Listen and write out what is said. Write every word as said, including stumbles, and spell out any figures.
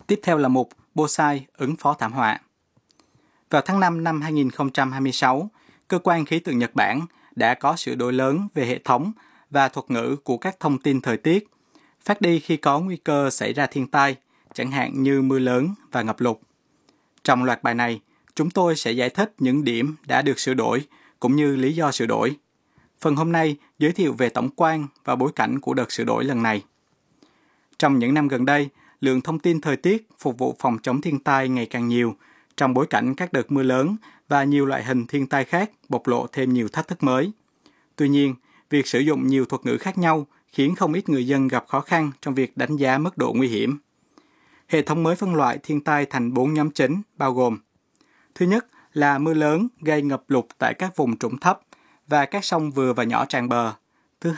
Tiếp theo là mục Bonsai ứng phó thảm họa. Vào tháng năm năm hai nghìn không trăm hai mươi sáu, Cơ quan Khí tượng Nhật Bản đã có sửa đổi lớn về hệ thống và thuật ngữ của các thông tin thời tiết, phát đi khi có nguy cơ xảy ra thiên tai, chẳng hạn như mưa lớn và ngập lụt. Trong loạt bài này, chúng tôi sẽ giải thích những điểm đã được sửa đổi cũng như lý do sửa đổi. Phần hôm nay giới thiệu về tổng quan và bối cảnh của đợt sửa đổi lần này. Trong những năm gần đây, lượng thông tin thời tiết phục vụ phòng chống thiên tai ngày càng nhiều, trong bối cảnh các đợt mưa lớn và nhiều loại hình thiên tai khác bộc lộ thêm nhiều thách thức mới. Tuy nhiên, việc sử dụng nhiều thuật ngữ khác nhau khiến không ít người dân gặp khó khăn trong việc đánh giá mức độ nguy hiểm. Hệ thống mới phân loại thiên tai thành bốn nhóm chính, bao gồm: thứ nhất là mưa lớn gây ngập lụt tại các vùng trũng thấp và các sông vừa và nhỏ tràn bờ,